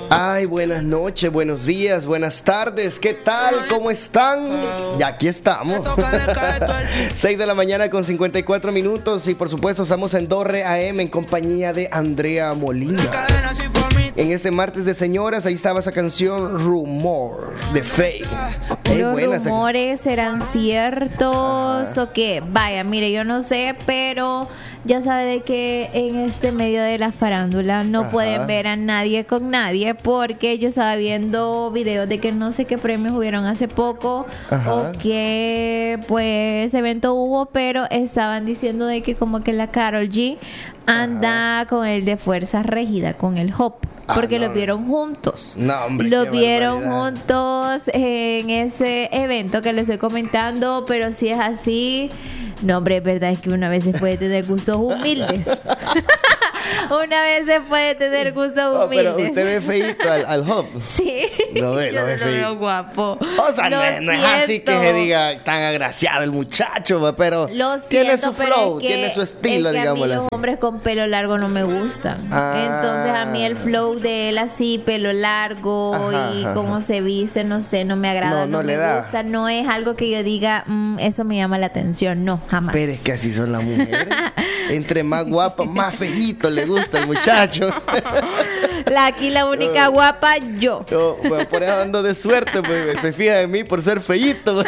Ay, buenas noches, buenos días, buenas tardes, ¿qué tal? ¿Cómo están? Y aquí estamos. 6 de la mañana con 54 minutos y por supuesto estamos en Dorre AM en compañía de Andrea Molina. En este martes de señoras, ahí estaba esa canción Rumor de Faye. ¿Los rumores serán ciertos o qué? Vaya, mire, yo no sé, pero ya sabe de que en este medio de la farándula no pueden ver a nadie con nadie, porque yo estaba viendo videos de que no sé qué premios hubieron hace poco o qué pues evento hubo, pero estaban diciendo de que como que la Karol G anda con el de Fuerza Régida, con el Hop. Porque los vieron juntos. No, hombre, los vieron juntos en ese evento que les estoy comentando. Pero si es así, no, hombre, es verdad, es que una vez se puede tener gustos humildes. Una vez se puede tener gustos humildes. Pero usted ve feíto al Hop. Sí. Lo ve, yo lo ve no lo veo guapo. O sea, no es así que se diga tan agraciado el muchacho, pero tiene su flow, tiene su estilo, digámoslo así. A mí los hombres con pelo largo no me gustan. Entonces a mí el flow de él así, pelo largo y cómo se viste, no sé, no me agrada, no me gusta. No es algo que yo diga, eso me llama la atención. No, jamás. Pero es que así son las mujeres. Entre más guapa, más feíto le gusta el muchacho. Aquí la única guapa, yo. Bueno, por eso ando de suerte, pues se fija en mí por ser feíto.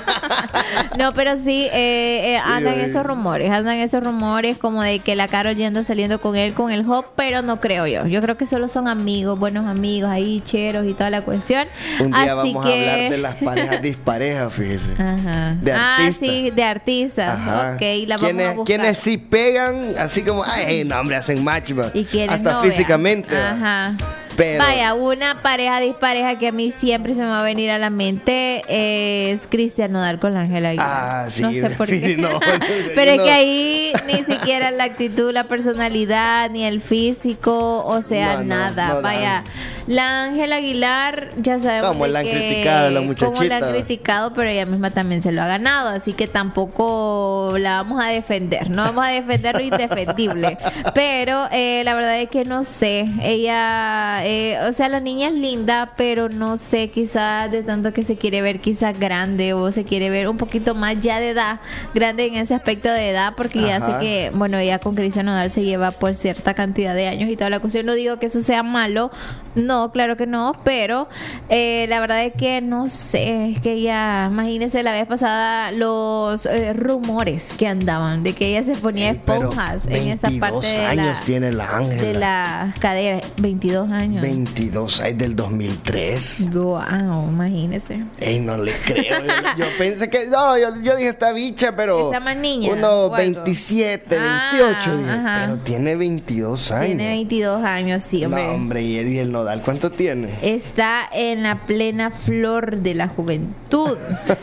No, pero sí, andan esos rumores como de que la Karol G anda saliendo con él, con el Hop, pero no creo yo. Yo creo que solo son amigos, buenos amigos, ahí cheros y toda la cuestión. Un día vamos a hablar de las parejas disparejas, fíjese. De artistas. Sí, de artistas. Ok, la vamos a buscar. ¿Quiénes sí pegan, así como, ay, no, hombre, hacen match, y quiénes hasta no, físicamente. Pero... Vaya, una pareja dispareja que a mí siempre se me va a venir a la mente es Cristian Nodal con la Ángela Aguilar. Sí. No sé por qué. Pero es que ahí ni siquiera la actitud, la personalidad, ni el físico, o sea, nada. Vaya, la Ángela Aguilar, ya sabemos cómo la han criticado la muchachita. Cómo la han criticado, pero ella misma también se lo ha ganado, así que tampoco la vamos a defender. No vamos a defender lo indefendible. Pero la verdad es que no sé, ella... o sea, la niña es linda, pero no sé, quizás de tanto que se quiere ver quizás grande o se quiere ver un poquito más ya de edad, grande en ese aspecto de edad, porque ya sé que, bueno, ella con Cristian Nodal se lleva por cierta cantidad de años y toda la cuestión. No digo que eso sea malo, no, claro que no, pero la verdad es que no sé, es que ella, imagínense la vez pasada los rumores que andaban de que ella se ponía esponjas en esta parte de 22 años tiene la Ángela. De las caderas, 22 años. 22 años del 2003. Wow, imagínese. Ey, no le creo. Yo pensé que no, yo dije esta bicha, pero está más niña. Uno 27, 28, dije, pero tiene 22 años. Tiene 22 años, sí, hombre. No, hombre, y el Nodal, ¿cuánto tiene? Está en la plena flor de la juventud.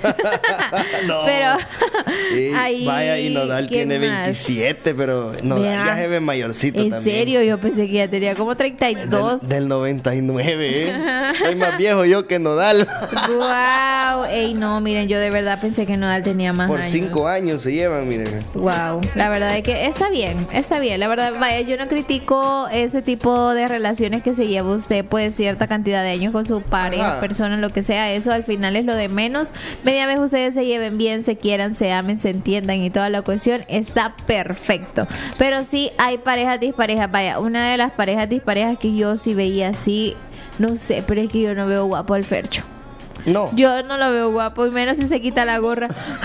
No. Pero ahí, vaya, y Nodal tiene 27, pero Nodal ya se ve mayorcito también. ¿En serio? Yo pensé que ya tenía como 32. Del 99, Soy más viejo yo que Nodal. Wow. Ey, no, miren, yo de verdad pensé que Nodal tenía más Por años. 5 años se llevan, miren. Wow. La verdad es que está bien. La verdad, vaya, yo no critico ese tipo de relaciones que se lleva usted, pues, cierta cantidad de años con su pareja, persona, lo que sea. Eso al final es lo de menos. Media vez ustedes se lleven bien, se quieran, se amen, se entiendan y toda la cuestión, está perfecto. Pero sí hay parejas disparejas. Vaya, una de las parejas disparejas que yo sí veía así, no sé, pero es que yo no veo guapo al Fercho. No. Yo no lo veo guapo, y menos si se quita la gorra.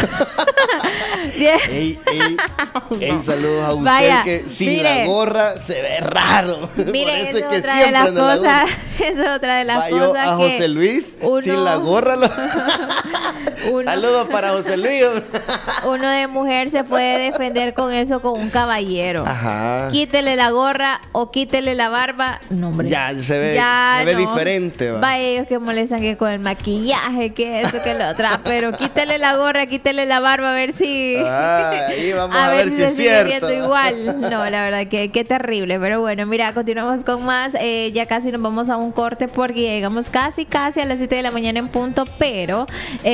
Ey, saludos a usted, que sin la gorra se ve raro. Mire, esa es otra de las cosas. Esa es otra de las cosas. A José Luis, sin la gorra. Saludos para José Luis. Uno de mujer se puede defender con eso, con un caballero. Quítele la gorra o quítele la barba. No, hombre. Ya se ve diferente. Va ellos que molestan que con el maquillaje, que eso, que lo otro. Pero quítele la gorra, quítele la barba, a ver si... ahí vamos a ver si se es sigue cierto. viendo igual. No, la verdad que qué terrible. Pero bueno, mira, continuamos con más. Ya casi nos vamos a un corte porque llegamos casi a las 7 de la mañana en punto, pero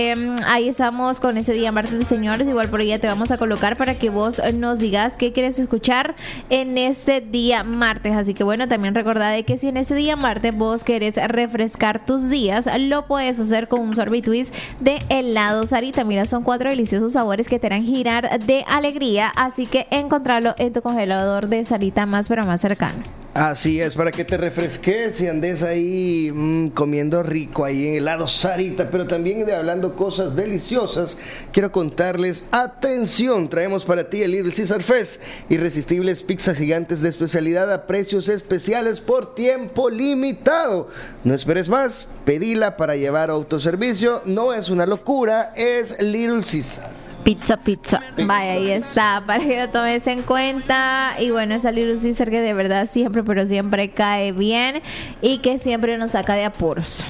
ahí estamos con ese día martes de señores. Igual por ahí te vamos a colocar para que vos nos digas qué quieres escuchar en este día martes. Así que bueno, también recordá de que si en ese día martes vos querés refrescar tus días, lo puedes hacer con un sorbitwist de helado Sarita. Mira, son 4 deliciosos sabores que te harán girar de alegría, así que encontrarlo en tu congelador de Sarita más pero más cercano. Así es, para que te refresques y andes ahí comiendo rico ahí en helado Sarita, pero también de hablando cosas deliciosas, quiero contarles, atención, traemos para ti el Little Caesar Fest, irresistibles pizzas gigantes de especialidad a precios especiales por tiempo limitado. No esperes más, pedila para llevar a autoservicio, no es una locura, es Little Caesar. Pizza. Vaya, ahí está, para que lo tomes en cuenta. Y bueno, esa Little Caesar que de verdad siempre, pero siempre cae bien y que siempre nos saca de apuros.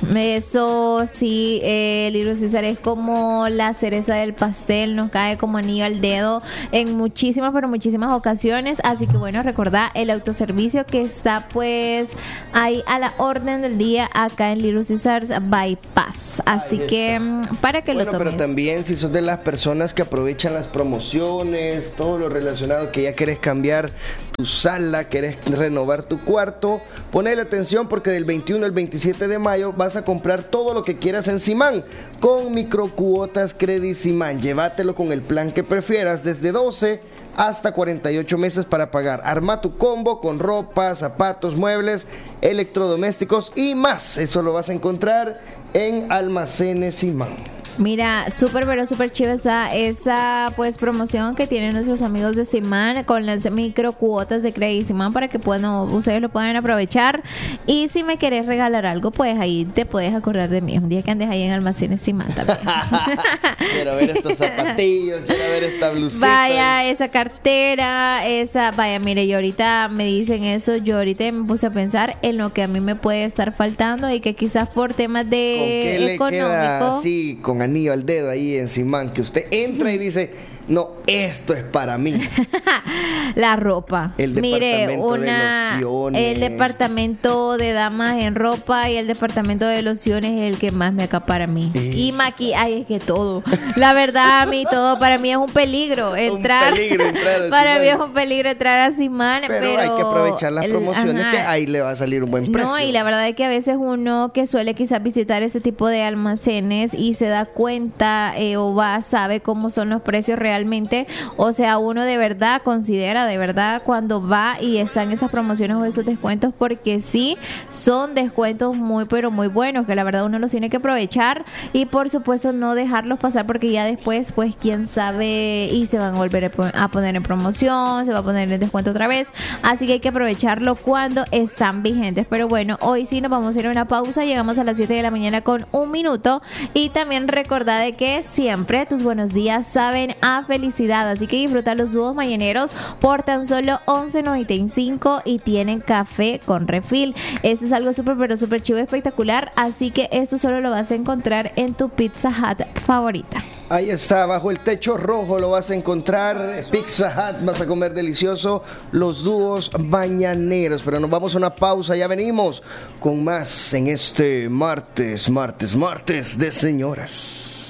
Eso sí, Little Caesar es como la cereza del pastel, nos cae como anillo al dedo en muchísimas, pero muchísimas ocasiones. Así que bueno, recordá el autoservicio que está pues ahí a la orden del día acá en Little Caesar's Bypass. Así que para que lo tomes. Pero también si sos de las personas que aprovechan las promociones, todo lo relacionado, que ya querés cambiar tu sala, querés renovar tu cuarto, ponele atención porque del 21 al 27 de mayo vas a comprar todo lo que quieras en Simán con microcuotas Credit Simán. Llévatelo con el plan que prefieras, desde 12 hasta 48 meses para pagar. Arma tu combo con ropa, zapatos, muebles, electrodomésticos y más. Eso lo vas a encontrar en Almacenes Simán. Mira, súper, pero súper chiva está esa pues promoción que tienen nuestros amigos de Simán con las micro cuotas de Credit Simán para que ustedes lo puedan aprovechar. Y si me querés regalar algo, pues ahí te puedes acordar de mí. Un día que andes ahí en Almacenes Simán también. Quiero ver estos zapatillos, quiero ver esta blusita. Vaya, esa cartera, vaya, mire, yo ahorita me dicen eso, yo ahorita me puse a pensar en lo que a mí me puede estar faltando y que quizás por temas de económico. Sí, con anillo al dedo ahí en Simán, que usted entra y dice, no, esto es para mí. La ropa. El departamento de lociones. El departamento de damas en ropa y el departamento de lociones es el que más me acapara a mí. Y maquillaje, es que todo. La verdad, a mí todo para mí es un peligro entrar. Para mí es un peligro entrar a Simán, pero hay que aprovechar las promociones, que ahí le va a salir un buen precio. No, y la verdad es que a veces uno que suele quizás visitar este tipo de almacenes y se da cuenta sabe cómo son los precios realmente. O sea, uno de verdad considera, de verdad, cuando va y están esas promociones o esos descuentos, porque sí son descuentos muy, pero muy buenos, que la verdad uno los tiene que aprovechar y por supuesto no dejarlos pasar, porque ya después, pues quién sabe, y se van a volver a poner en promoción, se va a poner en descuento otra vez. Así que hay que aprovecharlo cuando están vigentes. Pero bueno, hoy sí nos vamos a ir a una pausa. Llegamos a las 7 de la mañana con 1 minuto. Y también recordá de que siempre tus buenos días saben a felicidad, así que disfruta los dúos mañaneros por tan solo $11.95 y tienen café con refil. Eso es algo súper, pero súper chivo, espectacular, así que esto solo lo vas a encontrar en tu Pizza Hut favorita. Ahí está, bajo el techo rojo lo vas a encontrar, Pizza Hut, vas a comer delicioso, los dúos mañaneros. Pero nos vamos a una pausa, ya venimos con más en este martes de señoras.